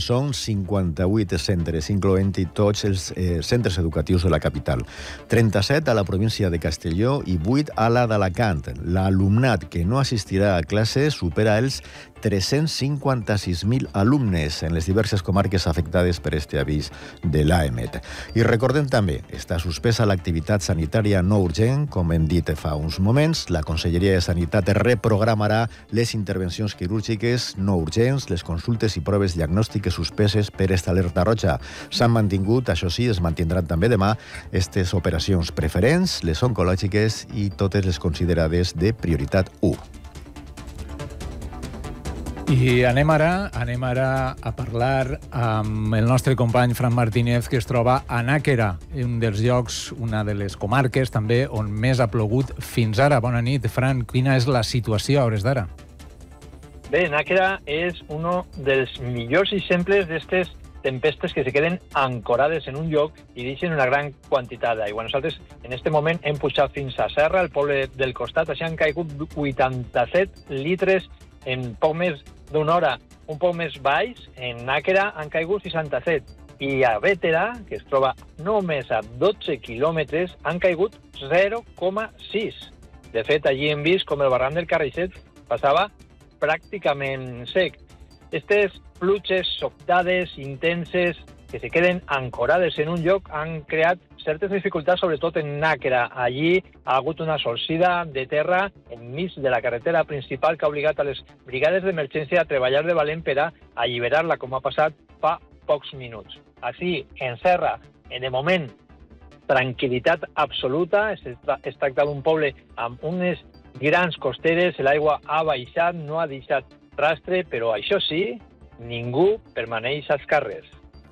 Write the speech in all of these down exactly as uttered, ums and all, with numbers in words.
són cinquanta-vuit centres, incloent-hi tots els eh, centres educatius de la capital. trenta-set a la província de Castelló i vuit a la d'Alacant. L'alumnat que no assistirà a classe supera els tres-cents cinquanta-sis mil alumnes en les diverses comarques afectades per este avís de l'A E M E T. I recordem també, està suspesa l'activitat sanitària no urgent, com hem dit fa uns moments. La Conselleria de Sanitat reprogramarà les intervencions quirúrgiques no urgents, les consultes i proves diagnòstiques suspeses per esta alerta roja. S'han mantingut, això sí, es mantindran també demà, aquestes operacions preferents, les oncològiques i totes les considerades de prioritat u. I anem ara, anem ara a parlar amb el nostre company Fran Martínez, que es troba a Nàquera, un dels llocs, una de les comarques també on més ha plogut fins ara. Bona nit, Fran. Quina és la situació a hores d'ara? Bé, Nàquera és un dels millors exemples d'aquestes tempestes que se queden ancorades en un lloc i deixen una gran quantitat d'aigua. Nosaltres, en aquest moment, hem pujat fins a Serra, el poble del costat, així han caigut vuitanta-set litres en poc més d'una hora. Un poc més baix, en Nàquera, han caigut seixanta-set. I a Bétera, que es troba només a dotze quilòmetres, han caigut zero coma sis. De fet, allí hem vist com el barranc del Carrisset passava pràcticament sec. Aquestes pluges sobtades, intenses, que se queden ancorades en un lloc, han creat certes dificultats, sobretot en Nàquera. Allí ha hagut una solsida de terra enmig de la carretera principal que ha obligat a les brigades d'emergència a treballar de valent per a alliberar-la, com ha passat fa pocs minuts. Així, en Serra, de moment, tranquil·litat absoluta. Es, es tracta d'un poble amb unes grans costeres, l'aigua ha baixat, no ha deixat rastre, però això sí, ningú permaneix als carrers.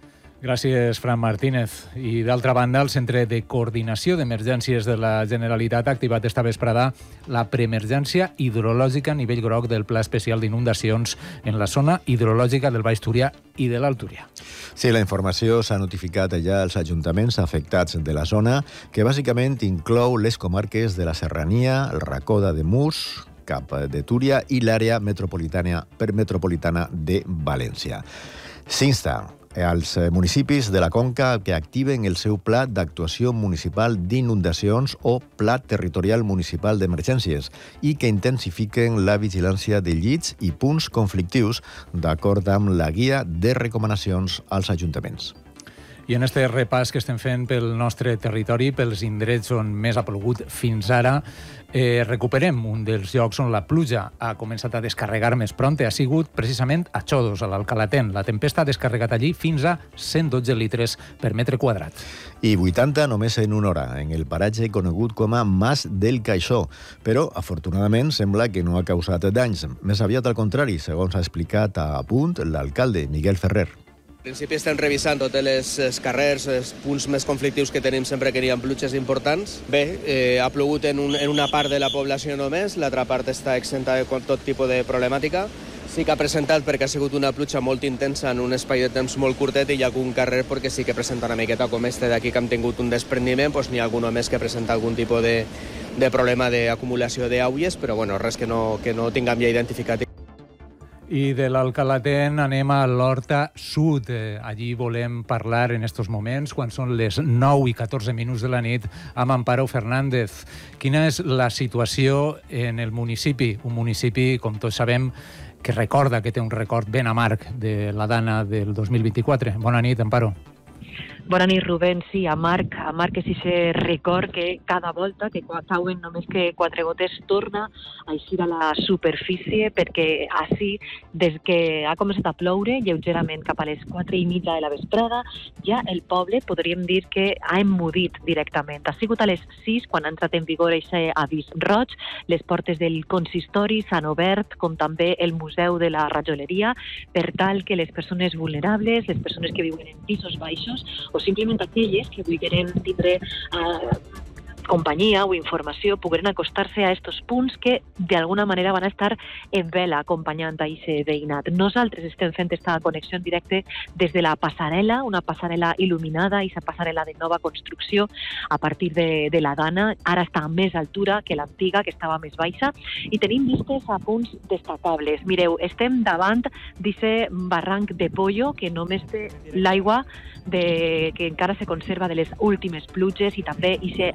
Gràcies, Fran Martínez. I d'altra banda, el Centre de Coordinació d'Emergències de la Generalitat ha activat esta vesprada la preemergència hidrològica a nivell groc del Pla Especial d'Inundacions en la zona hidrològica del Baix Túria i de l'Alt Túria. Sí, la informació s'ha notificat ja als ajuntaments afectats de la zona, que bàsicament inclou les comarques de la Serrania, el Racó d'Ademús, cap de Túria i l'àrea metropolitana per metropolitana de València. S'insta als municipis de la Conca que activen el seu Pla d'Actuació Municipal d'Inundacions o Pla Territorial Municipal d'Emergències i que intensifiquen la vigilància de llits i punts conflictius d'acord amb la guia de recomanacions als ajuntaments. I en este repàs que estem fent pel nostre territori, pels indrets on més ha plogut fins ara, eh, recuperem un dels llocs on la pluja ha començat a descarregar més prompte. Ha sigut precisament a Xodos, a l'Alcalatén. La tempesta ha descarregat allí fins a cent dotze litres per metre quadrat. I vuitanta només en una hora, en el paratge conegut com a Mas del Caixó. Però, afortunadament, sembla que no ha causat danys. Més aviat al contrari, segons ha explicat a Punt l'alcalde Miguel Ferrer. En principi estem revisant tots els, els carrers, els punts més conflictius que tenim sempre que hi ha pluges importants. Bé, eh, ha plogut en, un, en una part de la població només, l'altra part està exenta de tot tipus de problemàtica. Sí que ha presentat perquè ha sigut una pluja molt intensa en un espai de temps molt curtet i hi ha algun carrer perquè sí que presenta una miqueta com este d'aquí que hem tingut un desprendiment, doncs n'hi ha algun més que presenta algun tipus de, de problema d'acumulació d'aigües, però bueno, res que no, que no tinguem ja identificat. I de l'Alcalatén anem a l'Horta Sud. Eh, allí volem parlar en estos moments, quan són les nou i catorze minuts de la nit, amb Amparo Fernández. Quina és la situació en el municipi? Un municipi, com tots sabem, que recorda, que té un record ben amarg de la Dana del dos mil vint-i-quatre. Bona nit, Amparo. Bona nit, Rubén. Sí, amarg, amarg és ese record que cada volta que cauen només que quatre gotes torna a eixir a la superfície, perquè així, des que ha començat a ploure, lleugerament cap a les quatre i mitja de la vesprada, ja el poble podríem dir que ha emmudit directament. Ha sigut a les sis quan ha entrat en vigor aquest avís roig. Les portes del consistori s'han obert, com també el Museu de la Rajoleria, per tal que les persones vulnerables, les persones que viuen en pisos baixos, o simplement aquelles que vulgueren tindre eh, companyia o informació pogueren acostar-se a estos punts que d'alguna manera van estar en vela acompanyant a aquest veïnat. Nosaltres estem fent aquesta connexió en directe des de la passarel·la, una passarel·la il·luminada, aquesta passarel·la de nova construcció a partir de, de la Dana. Ara està a més altura que l'antiga, que estava més baixa, i tenim vistes a punts destacables. Mireu, estem davant d'aquest barranc de Pollo, que només té l'aigua de, que encara se conserva de les últimes pluges, i també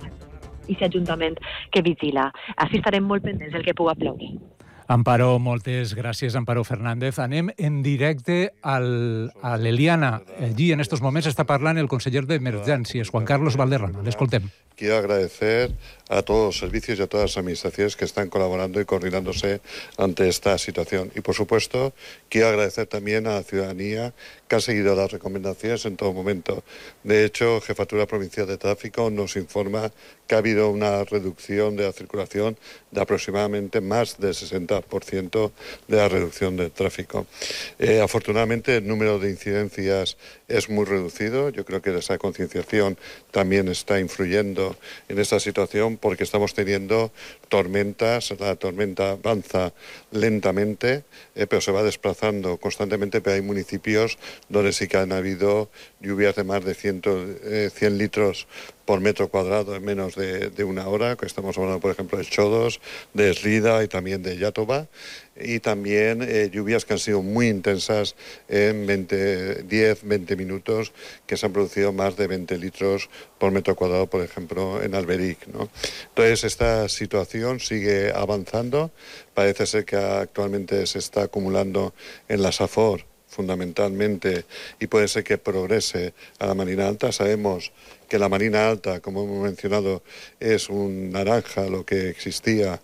aquest ajuntament que vigila. Així estarem molt pendents del que puga ploure. Amparo, moltes gràcies, Amparo Fernández. Anem en directe al, a l'Eliana. Allí, en estos moments, està parlant el conseller d'Emergències, Juan Carlos Valderrama. L'escoltem. Quiero agradecer a todos los servicios y a todas las administraciones que están colaborando y coordinándose ante esta situación. Y, por supuesto, quiero agradecer también a la ciudadanía que ha seguido las recomendaciones en todo momento. De hecho, Jefatura Provincial de Tráfico nos informa que ha habido una reducción de la circulación de aproximadamente más del sesenta por ciento de la reducción del tráfico. Eh, afortunadamente, el número de incidencias es muy reducido. Yo creo que esa concienciación también está influyendo en esta situación, porque estamos teniendo tormentas. La tormenta avanza lentamente, eh, pero se va desplazando constantemente, pero hay municipios donde sí que han habido lluvias de más de cien, eh, cien litros por metro cuadrado en menos de, de una hora, que estamos hablando, por ejemplo, de Chodos, de Eslida y también de Yatoba, y también eh, lluvias que han sido muy intensas en veinte, diez, veinte minutos, que se han producido más de veinte litros por metro cuadrado, por ejemplo, en Alberic, ¿no? Entonces, esta situación sigue avanzando. Parece ser que actualmente se está acumulando en la Safor, fundamentalmente, y puede ser que progrese a la Marina Alta. Sabemos que la Marina Alta, como hemos mencionado, es un naranja, lo que existía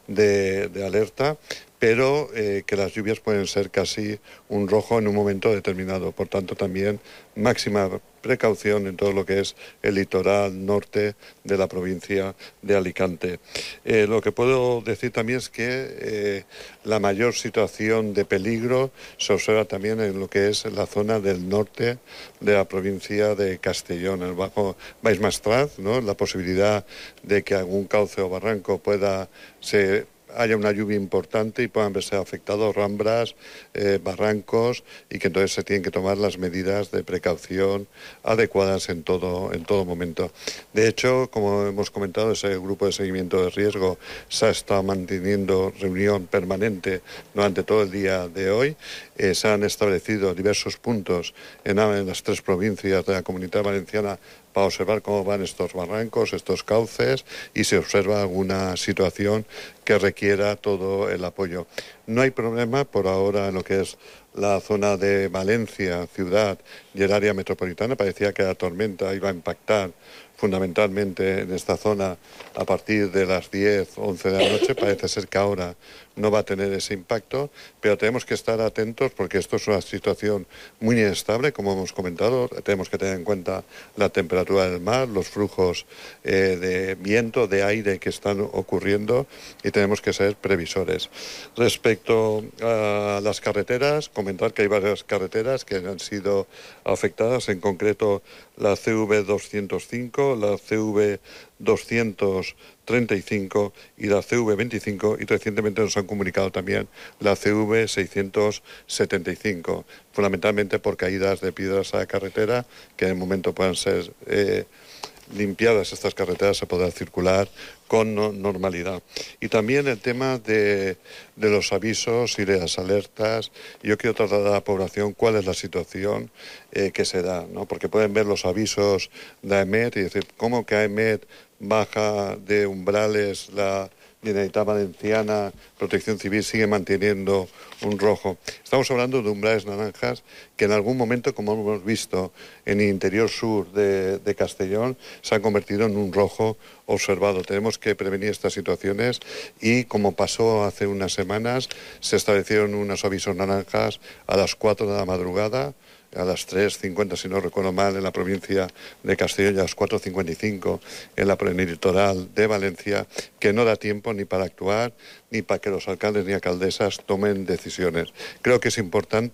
de, de alerta, pero eh, que las lluvias pueden ser casi un rojo en un momento determinado. Por tanto, también máxima precaución en todo lo que es el litoral norte de la provincia de Alicante. Eh, lo que puedo decir también es que eh, la mayor situación de peligro se observa también en lo que es la zona del norte de la provincia de Castellón, el Bajo Baix Maestrat, ¿no? La posibilidad de que algún cauce o barranco pueda se haya una lluvia importante y puedan verse afectados ramblas, eh, barrancos, y que entonces se tienen que tomar las medidas de precaución adecuadas en todo, en todo momento. De hecho, como hemos comentado, ese grupo de seguimiento de riesgo se ha estado manteniendo reunión permanente durante todo el día de hoy. Eh, se han establecido diversos puntos en, en las tres provincias de la Comunidad Valenciana para observar cómo van estos barrancos, estos cauces, y si observa alguna situación que requiera todo el apoyo. No hay problema por ahora en lo que es la zona de Valencia, ciudad y el área metropolitana. Parecía que la tormenta iba a impactar fundamentalmente en esta zona a partir de las diez, once de la noche. Parece ser que ahora no va a tener ese impacto, pero tenemos que estar atentos porque esto es una situación muy inestable, como hemos comentado. Tenemos que tener en cuenta la temperatura del mar, los flujos eh, de viento, de aire que están ocurriendo, y tenemos que ser previsores. Respecto a las carreteras, comentar que hay varias carreteras que han sido afectadas, en concreto la C V doscientos cinco, la C V doscientos treinta y cinco y la C V veinticinco, y recientemente nos han comunicado también la C V seiscientos setenta y cinco, fundamentalmente por caídas de piedras a la carretera, que en el momento puedan ser eh, limpiadas estas carreteras, se podrá circular con normalidad. Y también el tema de, de los avisos y de las alertas. Yo quiero trasladar a la población cuál es la situación eh, que se da, ¿no? Porque pueden ver los avisos de AEMET y decir, ¿cómo que AEMET baja de umbrales la Generalitat Valenciana, Protección Civil sigue manteniendo un rojo? Estamos hablando de umbrales naranjas que en algún momento, como hemos visto en el interior sur de, de Castellón, se han convertido en un rojo observado. Tenemos que prevenir estas situaciones y, como pasó hace unas semanas, se establecieron unos avisos naranjas a las cuatro de la madrugada, a las tres cincuenta, si no recuerdo mal, en la provincia de Castellón, y a las cuatro cincuenta y cinco en la en el litoral de Valencia, que no da tiempo ni para actuar, ni para que los alcaldes ni alcaldesas tomen decisiones. Creo que es importante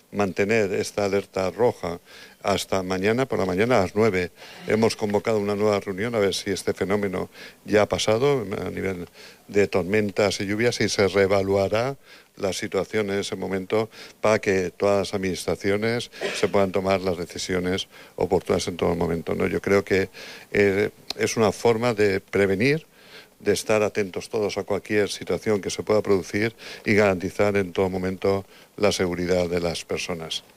mantener esta alerta roja hasta mañana por la mañana a las nueve. Hemos convocado una nueva reunión a ver si este fenómeno ya ha pasado a nivel de tormentas y lluvias y se reevaluará la situación en ese momento para que todas las administraciones se puedan tomar las decisiones oportunas en todo momento, ¿no? Yo creo que eh, es una forma de prevenir, de estar atentos todos a cualquier situación que se pueda producir y garantizar en todo momento la seguridad de las personas.